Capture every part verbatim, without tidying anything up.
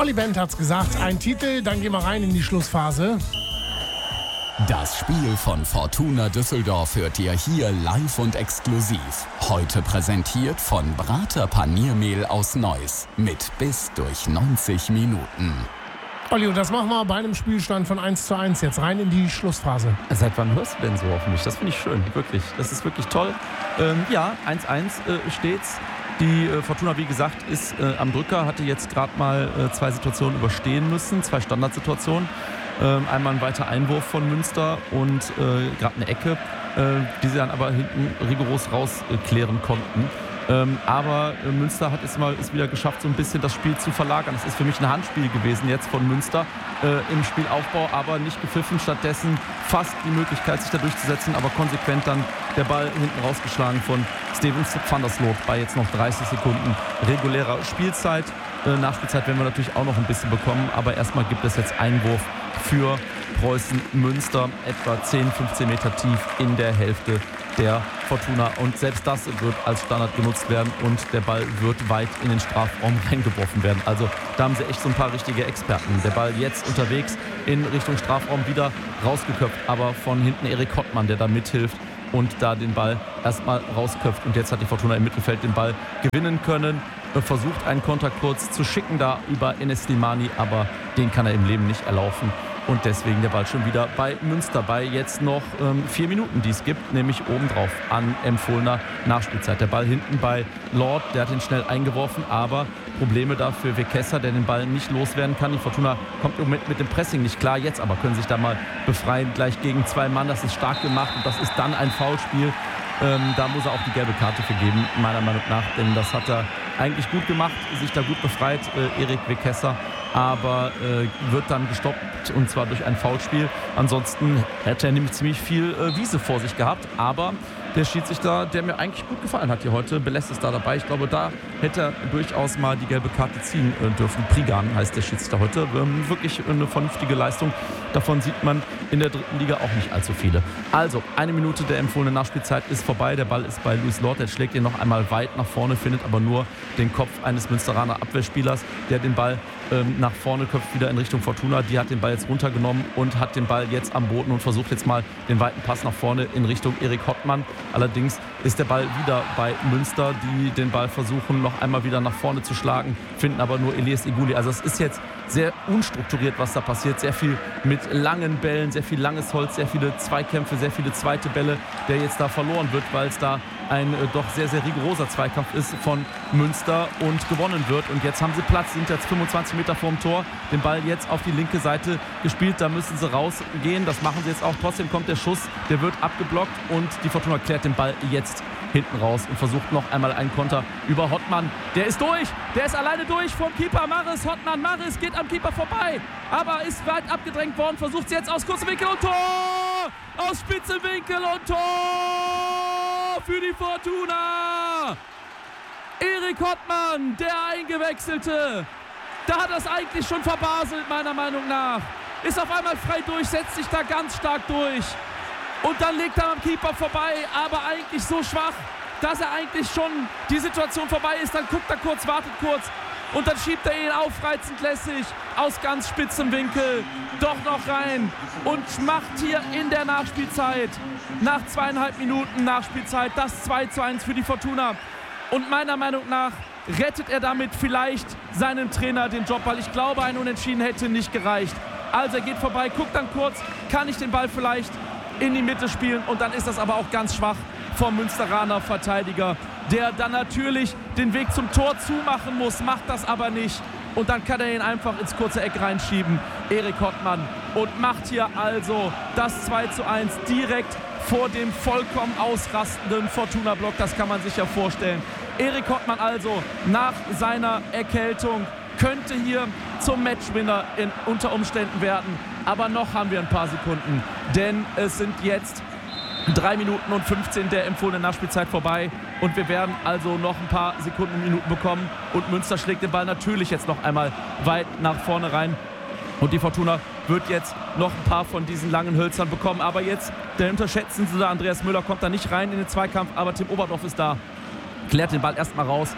Olli Bent hat's gesagt, ein Titel, dann gehen wir rein in die Schlussphase. Das Spiel von Fortuna Düsseldorf hört ihr hier live und exklusiv. Heute präsentiert von Brater Paniermehl aus Neuss mit bis durch neunzig Minuten. Olli, und das machen wir bei einem Spielstand von eins zu eins jetzt rein in die Schlussphase. Seit wann hörst du denn so auf mich? Das finde ich schön, wirklich. Das ist wirklich toll. Ähm, ja, eins eins äh, steht's. Die äh, Fortuna, wie gesagt, ist äh, am Drücker, hatte jetzt gerade mal äh, zwei Situationen überstehen müssen, zwei Standardsituationen. Ähm, einmal ein weiter Einwurf von Münster und äh, gerade eine Ecke, äh, die sie dann aber hinten rigoros rausklären äh, konnten. Ähm, aber äh, Münster hat es mal ist wieder geschafft, so ein bisschen das Spiel zu verlagern. Das ist für mich ein Handspiel gewesen jetzt von Münster äh, im Spielaufbau, aber nicht gepfiffen. Stattdessen fast die Möglichkeit, sich da durchzusetzen, aber konsequent dann der Ball hinten rausgeschlagen von Steven van der Sloot bei jetzt noch dreißig Sekunden regulärer Spielzeit. Äh, Nachspielzeit werden wir natürlich auch noch ein bisschen bekommen, aber erstmal gibt es jetzt Einwurf für Preußen Münster, etwa zehn, fünfzehn Meter tief in der Hälfte der Fortuna. Und selbst das wird als Standard genutzt werden und der Ball wird weit in den Strafraum reingeworfen werden. Also da haben sie echt so ein paar richtige Experten. Der Ball jetzt unterwegs in Richtung Strafraum wieder rausgeköpft, aber von hinten Erik Hottmann, der da mithilft und da den Ball erstmal rausköpft. Und jetzt hat die Fortuna im Mittelfeld den Ball gewinnen können. Versucht einen Konter kurz zu schicken da über Enes Slimani, aber den kann er im Leben nicht erlaufen. Und deswegen der Ball schon wieder bei Münster, bei jetzt noch ähm, vier Minuten, die es gibt, nämlich obendrauf an empfohlener Nachspielzeit. Der Ball hinten bei Lord, der hat ihn schnell eingeworfen, aber Probleme da für Wekesa, der den Ball nicht loswerden kann. Die Fortuna kommt im Moment mit dem Pressing nicht klar, jetzt aber können sich da mal befreien, gleich gegen zwei Mann, das ist stark gemacht und das ist dann ein Foulspiel. Ähm, da muss er auch die gelbe Karte für geben, meiner Meinung nach, denn das hat er eigentlich gut gemacht, sich da gut befreit, äh, Erik Wekesa, aber äh, wird dann gestoppt und zwar durch ein Foulspiel. Ansonsten hätte er nämlich ziemlich viel äh, Wiese vor sich gehabt, aber der Schiedsrichter, der mir eigentlich gut gefallen hat hier heute, belässt es da dabei. Ich glaube, da hätte er durchaus mal die gelbe Karte ziehen äh, dürfen. Prigan heißt der Schiedsrichter heute. Ähm, wirklich eine vernünftige Leistung. Davon sieht man in der dritten Liga auch nicht allzu viele. Also, eine Minute der empfohlenen Nachspielzeit ist vorbei. Der Ball ist bei Luis Lord. Der schlägt ihn noch einmal weit nach vorne, findet aber nur den Kopf eines Münsteraner Abwehrspielers, der den Ball ähm, nach vorne köpft, wieder in Richtung Fortuna. Die hat den Ball jetzt runtergenommen und hat den Ball jetzt am Boden und versucht jetzt mal den weiten Pass nach vorne in Richtung Erik Hottmann. Allerdings ist der Ball wieder bei Münster, die den Ball versuchen, noch einmal wieder nach vorne zu schlagen, finden aber nur Elias Iguli. Also es ist jetzt sehr unstrukturiert, was da passiert. Sehr viel mit langen Bällen, sehr viel langes Holz, sehr viele Zweikämpfe, sehr viele zweite Bälle, der jetzt da verloren wird, weil es da ein äh, doch sehr, sehr rigoroser Zweikampf ist von Münster und gewonnen wird. Und jetzt haben sie Platz, sind jetzt fünfundzwanzig Meter vorm Tor, den Ball jetzt auf die linke Seite gespielt, da müssen sie rausgehen, das machen sie jetzt auch. Trotzdem kommt der Schuss, der wird abgeblockt und die Fortuna klärt den Ball jetzt hinten raus und versucht noch einmal einen Konter über Hottmann. Der ist durch, der ist alleine durch vom Keeper Maris Hottmann. Maris geht am Keeper vorbei, aber ist weit abgedrängt worden, versucht es jetzt aus kurzem Winkel und Tor! Aus spitzem Winkel und Tor für die Fortuna! Erik Hottmann, der Eingewechselte, da hat er es eigentlich schon verbaselt, meiner Meinung nach. Ist auf einmal frei durch, setzt sich da ganz stark durch. Und dann legt er am Keeper vorbei, aber eigentlich so schwach, dass er eigentlich schon die Situation vorbei ist. Dann guckt er kurz, wartet kurz und dann schiebt er ihn aufreizend lässig aus ganz spitzem Winkel doch noch rein und macht hier in der Nachspielzeit, nach zweieinhalb Minuten Nachspielzeit, das zwei zu eins für die Fortuna. Und meiner Meinung nach rettet er damit vielleicht seinen Trainer den Job, weil ich glaube, ein Unentschieden hätte nicht gereicht. Also er geht vorbei, guckt dann kurz, kann ich den Ball vielleicht in die Mitte spielen und dann ist das aber auch ganz schwach vom Münsteraner Verteidiger, der dann natürlich den Weg zum Tor zumachen muss, macht das aber nicht und dann kann er ihn einfach ins kurze Eck reinschieben, Erik Hottmann, und macht hier also das zwei zu eins direkt vor dem vollkommen ausrastenden Fortuna-Block, das kann man sich ja vorstellen. Erik Hottmann also nach seiner Erkältung könnte hier zum Matchwinner in, unter Umständen werden. Aber noch haben wir ein paar Sekunden, denn es sind jetzt drei Minuten und fünfzehn der empfohlenen Nachspielzeit vorbei und wir werden also noch ein paar Sekunden und Minuten bekommen und Münster schlägt den Ball natürlich jetzt noch einmal weit nach vorne rein und die Fortuna wird jetzt noch ein paar von diesen langen Hölzern bekommen, aber jetzt, der unterschätzen sie da, Andreas Müller kommt da nicht rein in den Zweikampf, aber Tim Oberdorf ist da, klärt den Ball erstmal raus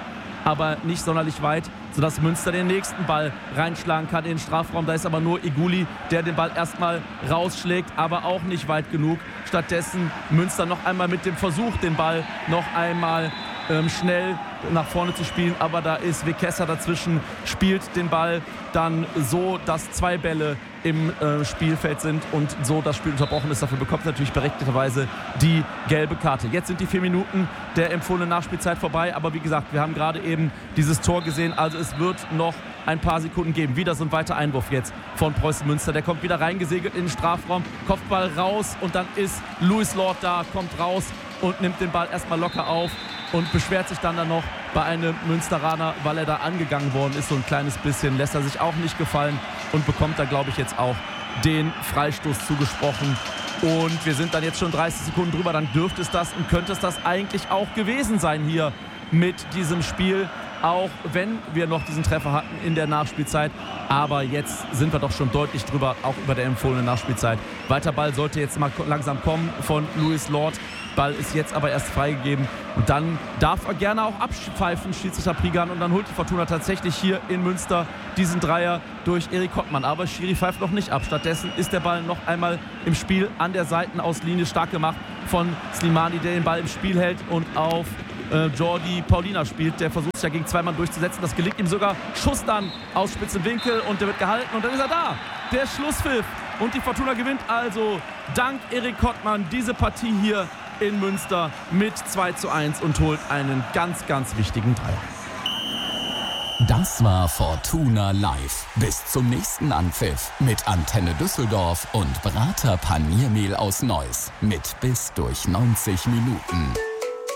aber nicht sonderlich weit, sodass Münster den nächsten Ball reinschlagen kann in den Strafraum. Da ist aber nur Iguli, der den Ball erstmal rausschlägt, aber auch nicht weit genug. Stattdessen Münster noch einmal mit dem Versuch, den Ball noch einmal ähm, schnell nach vorne zu spielen, aber da ist Wekesa dazwischen, spielt den Ball dann so, dass zwei Bälle im äh, Spielfeld sind und so das Spiel unterbrochen ist. Dafür bekommt natürlich berechtigterweise die gelbe Karte. Jetzt sind die vier Minuten der empfohlenen Nachspielzeit vorbei, aber wie gesagt, wir haben gerade eben dieses Tor gesehen, also es wird noch ein paar Sekunden geben. Wieder so ein weiter Einwurf jetzt von Preußen Münster. Der kommt wieder reingesegelt in den Strafraum, Kopfball raus und dann ist Louis Lord da, kommt raus und nimmt den Ball erstmal locker auf und beschwert sich dann, dann noch bei einem Münsteraner, weil er da angegangen worden ist. So ein kleines bisschen lässt er sich auch nicht gefallen und bekommt da, glaube ich, jetzt auch den Freistoß zugesprochen. Und wir sind dann jetzt schon dreißig Sekunden drüber. Dann dürfte es das und könnte es das eigentlich auch gewesen sein hier mit diesem Spiel. Auch wenn wir noch diesen Treffer hatten in der Nachspielzeit. Aber jetzt sind wir doch schon deutlich drüber, auch über der empfohlenen Nachspielzeit. Weiter Ball sollte jetzt mal langsam kommen von Louis Lord. Ball ist jetzt aber erst freigegeben. Und dann darf er gerne auch abpfeifen, Schiedsrichter Prigan. Und dann holt die Fortuna tatsächlich hier in Münster diesen Dreier durch Erik Kottmann. Aber Schiri pfeift noch nicht ab. Stattdessen ist der Ball noch einmal im Spiel an der Seitenauslinie, stark gemacht von Slimani, der den Ball im Spiel hält und auf äh, Jordi Paulina spielt. Der versucht sich ja gegen zwei Mann durchzusetzen. Das gelingt ihm sogar. Schuss dann aus spitzem Winkel und der wird gehalten. Und dann ist er da. Der Schlusspfiff. Und die Fortuna gewinnt also dank Erik Kottmann diese Partie hier in Münster mit zwei zu eins und holt einen ganz, ganz wichtigen Dreier. Das war Fortuna Live. Bis zum nächsten Anpfiff mit Antenne Düsseldorf und Brater Paniermehl aus Neuss mit bis durch neunzig Minuten.